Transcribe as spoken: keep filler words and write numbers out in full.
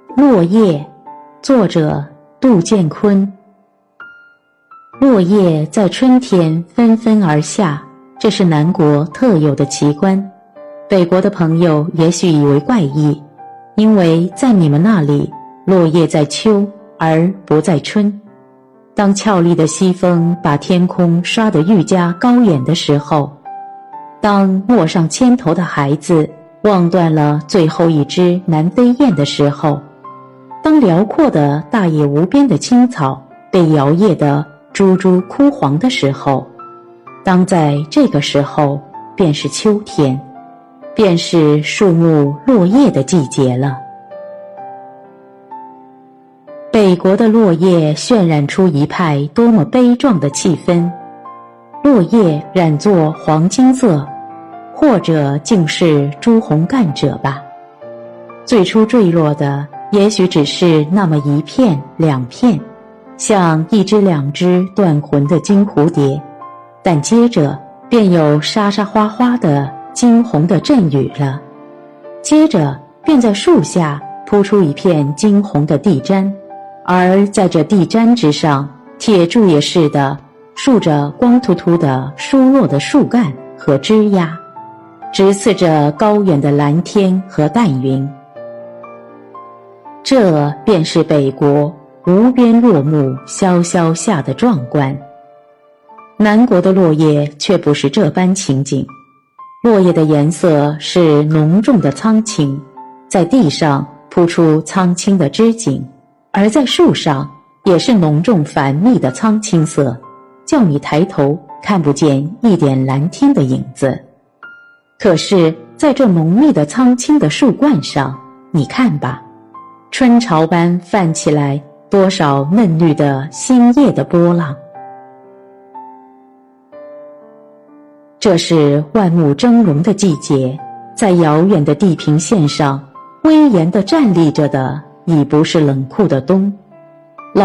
落叶，作者杜建坤。落叶在春天纷纷而下，这是南国特有的奇观。北国的朋友也许以为怪异，因为在你们那里，落叶在秋而不在春。当俏丽的西风把天空刷得愈加高远的时候，当陌上千头的孩子望断了最后一只南飞雁的时候，当辽阔的大野无边的青草被摇曳得珠珠枯黄的时候，当在这个时候，便是秋天，便是树木落叶的季节了。北国的落叶渲染出一派多么悲壮的气氛，落叶染作黄金色，或者竟是朱红干者吧。最初坠落的也许只是那么一片两片，像一只两只断魂的金蝴蝶，但接着便有沙沙哗哗的惊鸿的阵雨了，接着便在树下铺出一片惊鸿的地毡，而在这地毡之上，铁柱也似的竖着光秃秃的疏落的树干和枝桠，直刺着高远的蓝天和淡云。这便是北国无边落木萧萧下的壮观。南国的落叶却不是这般情景，落叶的颜色是浓重的苍青，在地上铺出苍青的枝茎，而在树上也是浓重繁密的苍青色，叫你抬头看不见一点蓝天的影子。可是在这浓密的苍青的树冠上，你看吧，春潮般泛起来多少嫩绿的新叶的波浪。这是万物峥嵘的季节，在遥远的地平线上，威严地站立着的已不是冷酷的冬，